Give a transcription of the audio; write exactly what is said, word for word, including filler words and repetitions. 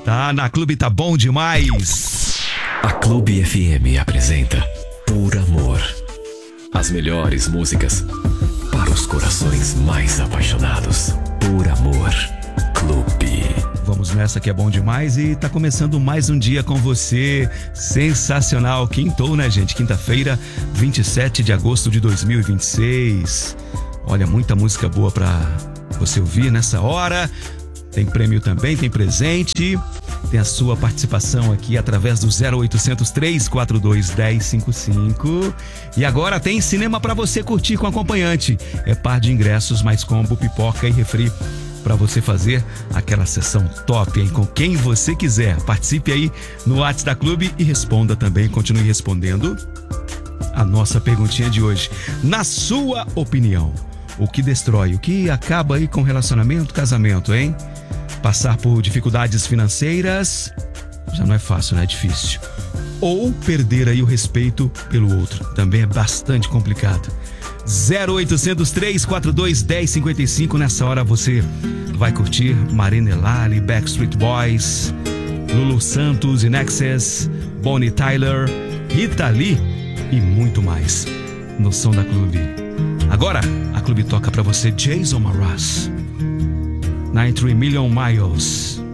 Tá na Clube, tá bom demais. A Clube F M apresenta Por Amor. As melhores músicas para os corações mais apaixonados. Por Amor. Clube. Vamos nessa que é bom demais e tá começando mais um dia com você. Sensacional. Quintou, né, gente? Quinta-feira, vinte e sete de agosto de dois mil e vinte e seis. Olha, muita música boa pra você ouvir nessa hora. Tem prêmio também, tem presente. Tem a sua participação aqui através do zero oitocentos, três quatro dois, um zero cinco cinco. E agora tem cinema pra você curtir com acompanhante. É par de ingressos, mais combo, pipoca e refri para você fazer aquela sessão top, hein? Com quem você quiser. Participe aí no WhatsApp da Clube e responda também, continue respondendo a nossa perguntinha de hoje. Na sua opinião, o que destrói, o que acaba aí com relacionamento, casamento, hein? Passar por dificuldades financeiras já não é fácil, né? É difícil. Ou perder aí o respeito pelo outro, também é bastante complicado. zero oitocentos, três quatro dois, um zero cinco cinco. Nessa hora você vai curtir Marina Elali, Backstreet Boys, Lulu Santos, In Excess, Bonnie Tyler, Rita Lee e muito mais no som da Clube. Agora a Clube toca pra você Jason Mraz, ninety three Million Miles.